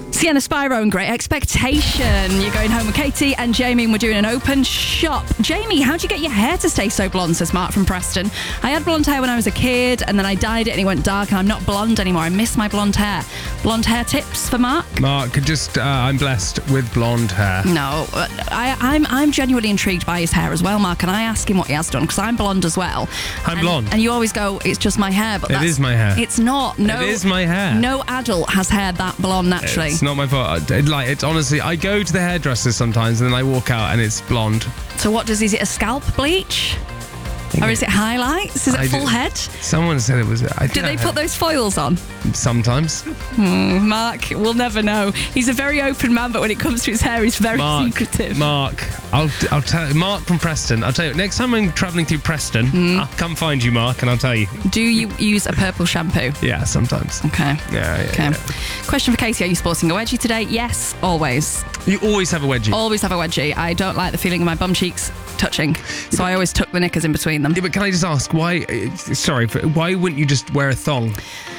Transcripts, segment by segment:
Sienna Spyro and Great Expectation. You're going home with Katie and Jamie, and we're doing an open shop. Jamie, how'd you get your hair to stay so blonde, says Mark from Preston. I had blonde hair when I was a kid, and then I dyed it and it went dark, and I'm not blonde anymore. I miss my blonde hair. Blonde hair tips for Mark? Mark, I'm blessed with blonde hair. No, I'm genuinely intrigued by his hair as well, Mark, and I ask him what he has done, because I'm blonde as well. I'm blonde. And you always go, it's just my hair, but it is my hair. It's not. No, it is my hair. No adult has hair that blonde naturally. It's not my fault. It's honestly, I go to the hairdresser sometimes and then I walk out and it's blonde. So what is it a scalp bleach? Or is it highlights? Is it full head? Someone said it was... Did they put those foils on? Sometimes. Mark, we'll never know. He's a very open man, but when it comes to his hair, he's very secretive. Mark, I'll tell you. Mark from Preston, I'll tell you. Next time I'm travelling through Preston, I'll come find you, Mark, and I'll tell you. Do you use a purple shampoo? Yeah, sometimes. Okay. Yeah. Question for Katie, are you sporting a wedgie today? Yes, always. You always have a wedgie? Always have a wedgie. I don't like the feeling of my bum cheeks touching, so I always tuck the knickers in between them. Yeah, but can I just ask, why wouldn't you just wear a thong?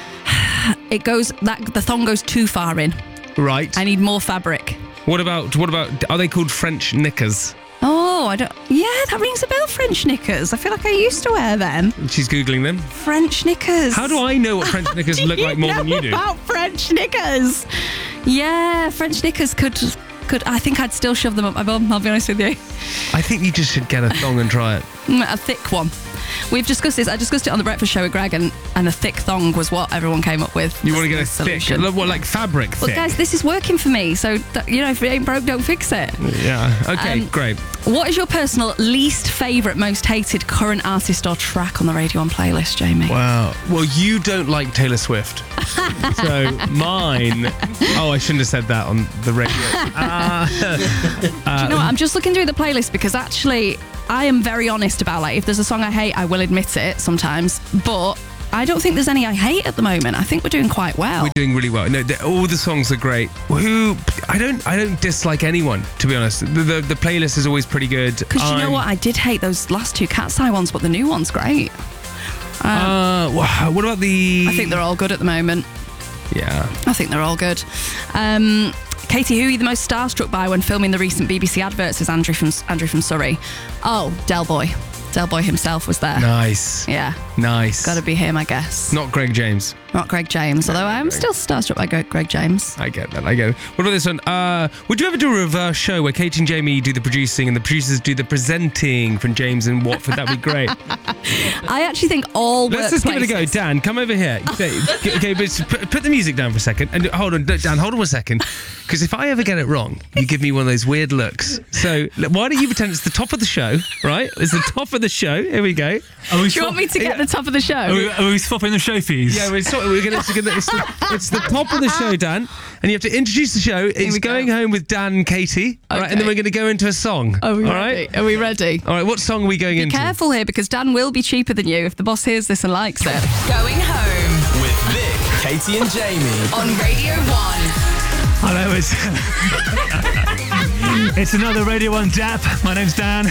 The thong goes too far in. Right. I need more fabric. What about, are they called French knickers? Oh, I don't... Yeah, that rings a bell, French knickers. I feel like I used to wear them. She's Googling them. French knickers. How do I know what French knickers look like more than you do? About French knickers. Yeah, French knickers could... I think I'd still shove them up my bum, I'll be honest with you. I think you just should get a thong and try it. A thick one. We've discussed this. I discussed it on the breakfast show with Greg, and a thick thong was what everyone came up with. You want to get a solution. Thick, what, like fabric thick? Well, guys, this is working for me, so, if it ain't broke, don't fix it. Yeah, okay, great. What is your personal least favourite, most hated current artist or track on the Radio 1 playlist, Jamie? Wow. Well, you don't like Taylor Swift. So mine... Oh, I shouldn't have said that on the radio. Do you know what? I'm just looking through the playlist because actually I am very honest about, if there's a song I hate, I will admit it sometimes, but I don't think there's any I hate at the moment. I think we're doing quite well. We're doing really well. No, all the songs are great. I don't dislike anyone, to be honest. The playlist is always pretty good. Because you know what? I did hate those last two Cat's Eye ones, but the new one's great. What about the... I think they're all good at the moment. Yeah. I think they're all good. Katie, who are you the most starstruck by when filming the recent BBC adverts? Says Andrew from Surrey. Oh, Del Boy. Del Boy himself was there. Nice. Yeah. Nice. Got to be him, I guess. Not Greg James. Not Greg James, although I'm still starstruck by Greg James. I get that. What about this one? Would you ever do a reverse show where Katie and Jamie do the producing and the producers do the presenting from James and Watford? That'd be great. I actually think all Let's just give it a go. Dan, come over here. Okay, but put the music down for a second. And hold on, Dan, hold on 1 second. Because if I ever get it wrong, you give me one of those weird looks. So why don't you pretend it's the top of the show, right? It's the top of the show. Here we go. Do you want me to get the top of the show? Are we swapping the show fees? Yeah, it's the top of the show, Dan, and you have to introduce the show. It's Going Home with Dan and Katie, all right, and then we're going to go into a song. Are we ready? Are we ready? All right, what song are we going into? Be careful here, because Dan will be cheaper than you if the boss hears this and likes it. Going Home with Vic, Katie and Jamie on Radio 1. Hello, it's another Radio 1 Dap. My name's Dan.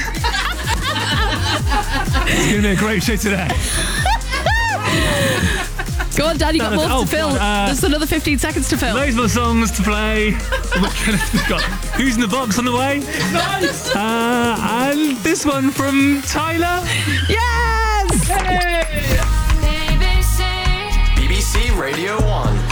It's going to be a great show today. Go on, Dan, you got more to fill. There's another 15 seconds to fill. Loads more songs to play. We've got Who's in the Box on the way. Nice! And this one from Tyler. Yes! Hey! BBC Radio 1.